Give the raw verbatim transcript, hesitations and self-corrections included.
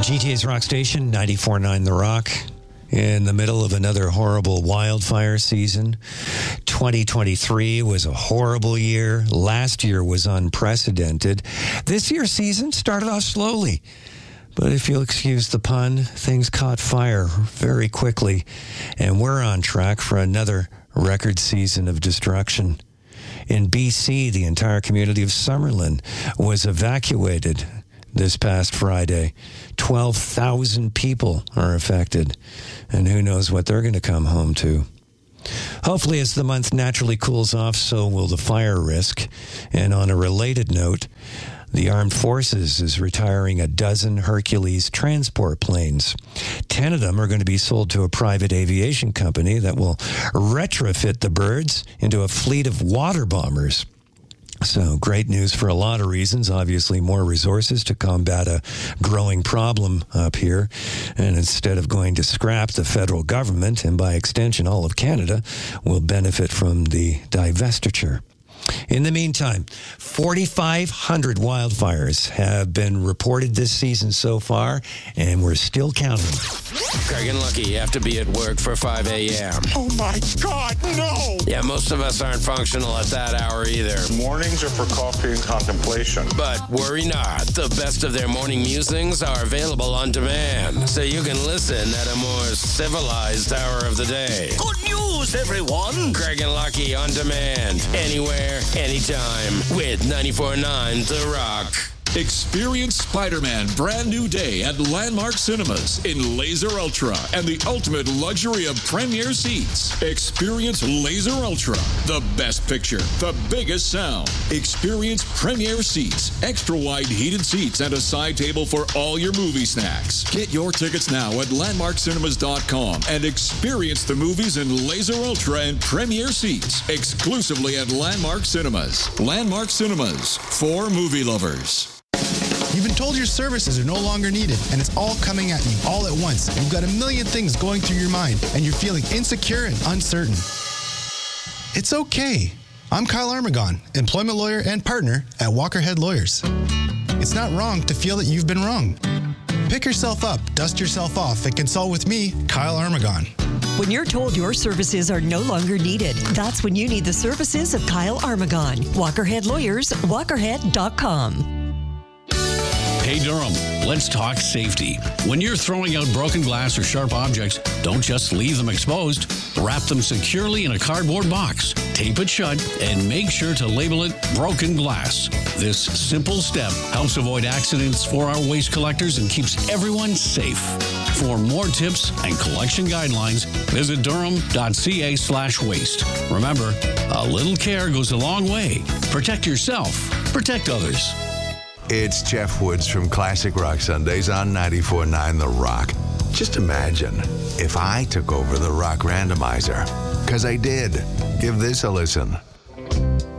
G T A's Rock Station, ninety-four point nine The Rock. In the middle of another horrible wildfire season. twenty twenty-three was a horrible year. Last year was unprecedented. This year's season started off slowly. But if you'll excuse the pun, things caught fire very quickly. And we're on track for another record season of destruction. In B C, the entire community of Summerlin was evacuated this past Friday. twelve thousand people are affected, and who knows what they're going to come home to. Hopefully, as the month naturally cools off, so will the fire risk. And on a related note, the Armed Forces is retiring a dozen Hercules transport planes. Ten of them are going to be sold to a private aviation company that will retrofit the birds into a fleet of water bombers. So great news for a lot of reasons. Obviously, more resources to combat a growing problem up here. And instead of going to scrap, the federal government, and by extension all of Canada, will benefit from the divestiture. In the meantime, forty-five hundred wildfires have been reported this season so far, and we're still counting. Craig and Lucky have to be at work for five a.m. Oh, my God, no! Yeah, most of us aren't functional at that hour either. Mornings are for coffee and contemplation. But worry not. The best of their morning musings are available on demand, so you can listen at a more civilized hour of the day. Good news, everyone! Craig and Lucky on demand. Anywhere, anytime. With ninety-four point nine The Rock. Experience Spider-Man Brand New Day at Landmark Cinemas in Laser Ultra and the ultimate luxury of premier seats. Experience Laser Ultra, the best picture, the biggest sound. Experience premier seats, extra wide heated seats, and a side table for all your movie snacks. Get your tickets now at landmark cinemas dot com and experience the movies in Laser Ultra and premier seats exclusively at Landmark Cinemas. Landmark Cinemas, for movie lovers. You've been told your services are no longer needed, and it's all coming at you all at once. You've got a million things going through your mind, and you're feeling insecure and uncertain. It's okay. I'm Kyle Armagon, employment lawyer and partner at Walkerhead Lawyers. It's not wrong to feel that you've been wrong. Pick yourself up, dust yourself off, and consult with me, Kyle Armagon. When you're told your services are no longer needed, that's when you need the services of Kyle Armagon. Walkerhead Lawyers, walkerhead dot com. Hey Durham, let's talk safety. When you're throwing out broken glass or sharp objects, don't just leave them exposed. Wrap them securely in a cardboard box, tape it shut, and make sure to label it broken glass. This simple step helps avoid accidents for our waste collectors and keeps everyone safe. For more tips and collection guidelines, visit durham.ca slash waste. Remember, a little care goes a long way. Protect yourself, protect others. It's Jeff Woods from Classic Rock Sundays on ninety-four point nine The Rock. Just imagine if I took over the Rock Randomizer. Because I did. Give this a listen.